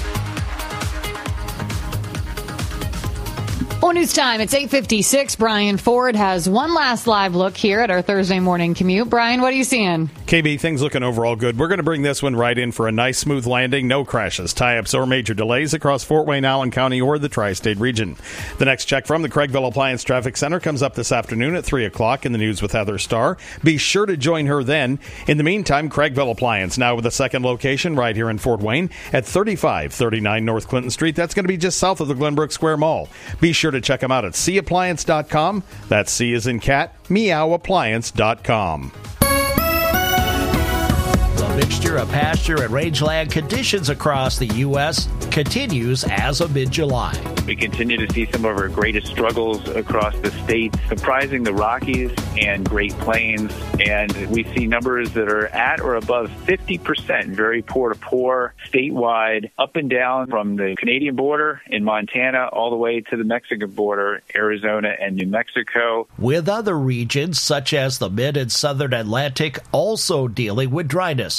Well, news time. It's eight fifty-six. Brian Ford has one last live look here at our Thursday morning commute. Brian, what are you seeing? K B, things looking overall good. We're going to bring this one right in for a nice smooth landing. No crashes, tie-ups, or major delays across Fort Wayne, Allen County, or the tri-state region. The next check from the Craigville Appliance Traffic Center comes up this afternoon at three o'clock in the news with Heather Starr. Be sure to join her then. In the meantime, Craigville Appliance, now with a second location right here in Fort Wayne at thirty-five thirty-nine North Clinton Street. That's going to be just south of the Glenbrook Square Mall. Be sure to check them out at c appliance dot com. That's C as in cat, meow appliance dot com. The mixture of pasture and rangeland conditions across the U S continues as of mid-July. We continue to see some of our greatest struggles across the state, comprising the Rockies and Great Plains, and we see numbers that are at or above fifty percent, very poor to poor, statewide, up and down from the Canadian border in Montana all the way to the Mexican border, Arizona and New Mexico. With other regions, such as the mid and southern Atlantic, also dealing with dryness.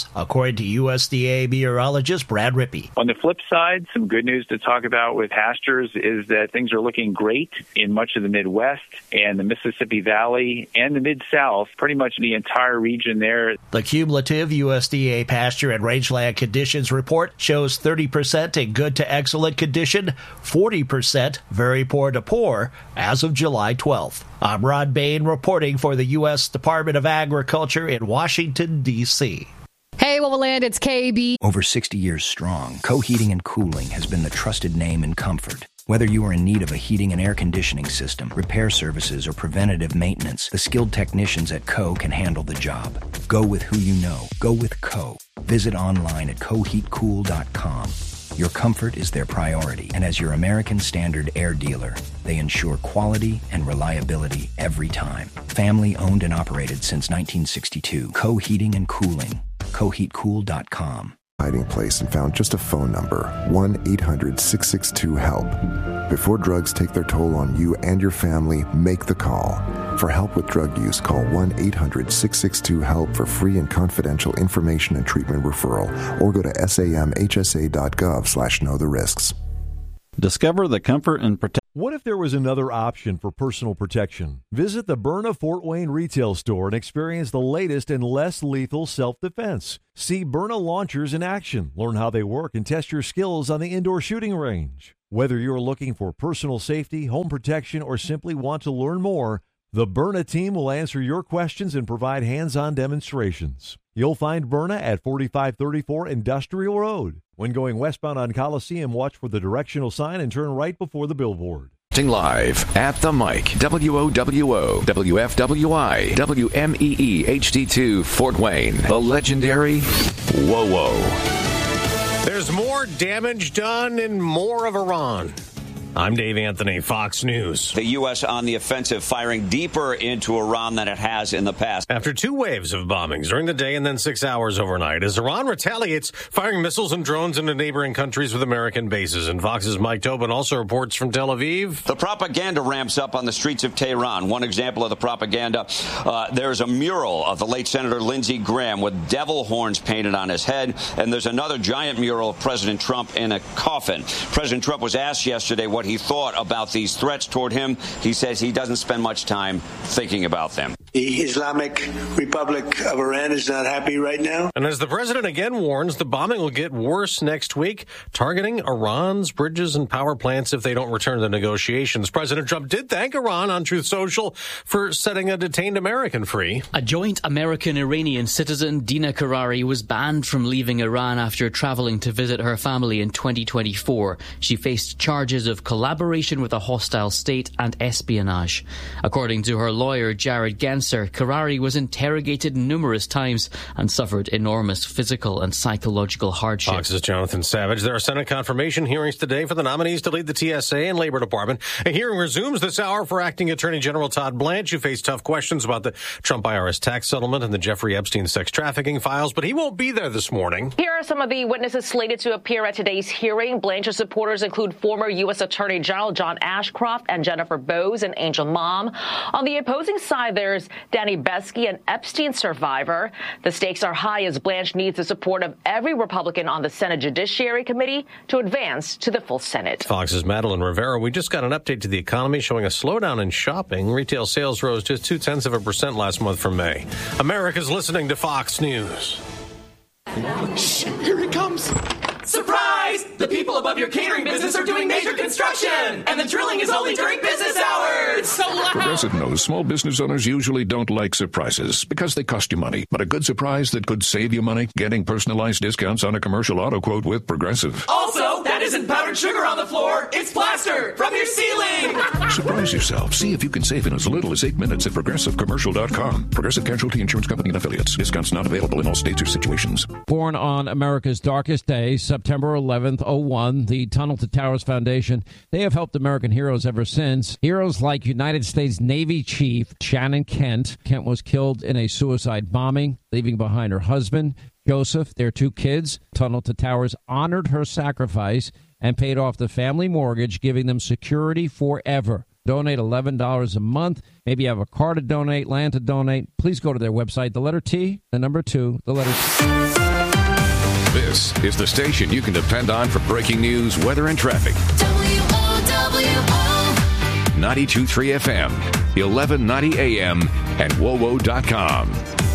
deaths, according to U S D A meteorologist Brad Rippey. On the flip side, some good news to talk about with pastures is that things are looking great in much of the Midwest and the Mississippi Valley and the Mid-South, pretty much the entire region there. The cumulative U S D A pasture and rangeland conditions report shows thirty percent in good to excellent condition, forty percent very poor to poor as of July twelfth. I'm Rod Bain reporting for the U S Department of Agriculture in Washington, D C Hey, what will land? It's K B. Over sixty years strong, Co Heating and Cooling has been the trusted name in comfort. Whether you are in need of a heating and air conditioning system, repair services, or preventative maintenance, the skilled technicians at Co can handle the job. Go with who you know. Go with Co. Visit online at co heat cool dot com. Your comfort is their priority, and as your American Standard air dealer, they ensure quality and reliability every time. Family owned and operated since nineteen sixty-two. Co Heating and Cooling. co heat cool dot com. Hiding place and found just a phone number, one eight hundred six six two HELP. Before drugs take their toll on you and your family, make the call. For help with drug use, call one eight hundred six six two HELP for free and confidential information and treatment referral, or go to samhsa.gov slash know the risks. Discover the comfort and protection. What if there was another option for personal protection? Visit the Byrna Fort Wayne retail store and experience the latest and less lethal self-defense. See Byrna launchers in action, learn how they work, and test your skills on the indoor shooting range. Whether you're looking for personal safety, home protection, or simply want to learn more, the Byrna team will answer your questions and provide hands-on demonstrations. You'll find Byrna at forty-five thirty-four Industrial Road. When going westbound on Coliseum, watch for the directional sign and turn right before the billboard. Live at the mic, W O W O, W F W I, W M E E H D two, Fort Wayne, the legendary Whoa Whoa. There's more damage done and more of Iran. I'm Dave Anthony, Fox News. The U S on the offensive, firing deeper into Iran than it has in the past. After two waves of bombings during the day and then six hours overnight, as Iran retaliates, firing missiles and drones into neighboring countries with American bases. And Fox's Mike Tobin also reports from Tel Aviv. The propaganda ramps up on the streets of Tehran. One example of the propaganda, uh, there's a mural of the late Senator Lindsey Graham with devil horns painted on his head. And there's another giant mural of President Trump in a coffin. President Trump was asked yesterday what he thought about these threats toward him. He says he doesn't spend much time thinking about them. The Islamic Republic of Iran is not happy right now. And as the president again warns, the bombing will get worse next week, targeting Iran's bridges and power plants if they don't return to negotiations. President Trump did thank Iran on Truth Social for setting a detained American free. A joint American-Iranian citizen, Dina Karari, was banned from leaving Iran after traveling to visit her family in twenty twenty-four. She faced charges of collaboration with a hostile state and espionage. According to her lawyer, Jared Genser, Karari was interrogated numerous times and suffered enormous physical and psychological hardship. Fox's Jonathan Savage. There are Senate confirmation hearings today for the nominees to lead the T S A and Labor Department. A hearing resumes this hour for Acting Attorney General Todd Blanche, who faced tough questions about the Trump I R S tax settlement and the Jeffrey Epstein sex trafficking files, but he won't be there this morning. Here are some of the witnesses slated to appear at today's hearing. Blanche's supporters include former U S Attorney General John Ashcroft and Jennifer Bowes, an Angel mom. On the opposing side, there's Danny Beskey, an Epstein survivor. The stakes are high as Blanche needs the support of every Republican on the Senate Judiciary Committee to advance to the full Senate. Fox's Madeline Rivera. We just got an update to the economy showing a slowdown in shopping. Retail sales rose just two-tenths of a percent last month from May. America's listening to Fox News. Shh, here it comes. Surprise! The people above your catering business are doing major construction, and the drilling is only during business hours. So loud. Progressive knows small business owners usually don't like surprises because they cost you money. But a good surprise that could save you money, getting personalized discounts on a commercial auto quote with Progressive. Also, that isn't powdered sugar on the floor. It's plaster from your ceiling. Surprise yourself. See if you can save in as little as eight minutes at progressive commercial dot com. Progressive Casualty Insurance Company and Affiliates. Discounts not available in all states or situations. Born on America's darkest day, September eleventh, oh one, the Tunnel to Towers Foundation, they have helped American heroes ever since. Heroes like United States Navy Chief Shannon Kent. Kent was killed in a suicide bombing, leaving behind her husband, Joseph, their two kids. Tunnel to Towers honored her sacrifice and paid off the family mortgage, giving them security forever. Donate eleven dollars a month. Maybe you have a car to donate, land to donate. Please go to their website, the letter T, the number two, the letter T. This is the station you can depend on for breaking news, weather, and traffic. W O W O. ninety-two point three F M, eleven ninety A M, and W O W O dot com.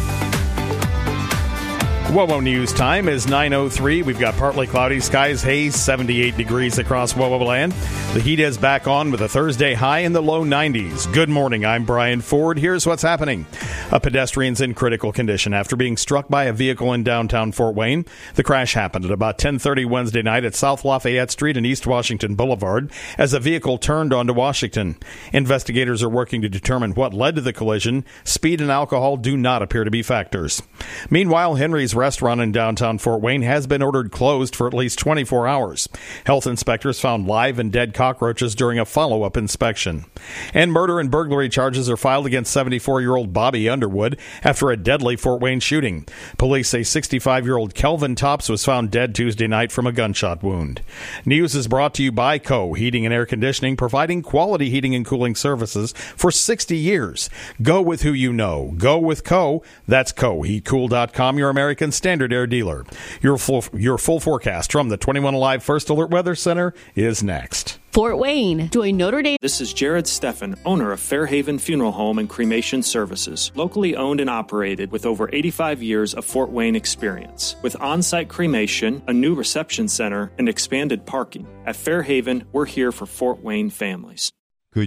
W O W O News time is nine oh three. We've got partly cloudy skies, haze, seventy-eight degrees across W O W O land. The heat is back on with a Thursday high in the low nineties. Good morning, I'm Brian Ford. Here's what's happening. A pedestrian's in critical condition after being struck by a vehicle in downtown Fort Wayne. The crash happened at about ten thirty Wednesday night at South Lafayette Street and East Washington Boulevard as a vehicle turned onto Washington. Investigators are working to determine what led to the collision. Speed and alcohol do not appear to be factors. Meanwhile, Henry's restaurant in downtown Fort Wayne has been ordered closed for at least twenty-four hours. Health inspectors found live and dead cockroaches during a follow-up inspection. And murder and burglary charges are filed against seventy-four-year-old Bobby Underwood after a deadly Fort Wayne shooting. Police say sixty-five-year-old Kelvin Tops was found dead Tuesday night from a gunshot wound. News is brought to you by Co. Heating and Air Conditioning, providing quality heating and cooling services for sixty years. Go with who you know. Go with Co. That's co heat cool dot com, your American Standard Air dealer. Your full, your full forecast from the twenty-one Alive First Alert Weather Center is next. Fort Wayne. Join Notre Dame. This is Jared Steffen, owner of Fairhaven Funeral Home and Cremation Services, locally owned and operated with over eighty-five years of Fort Wayne experience. With on-site cremation, a new reception center, and expanded parking. At Fairhaven, we're here for Fort Wayne families.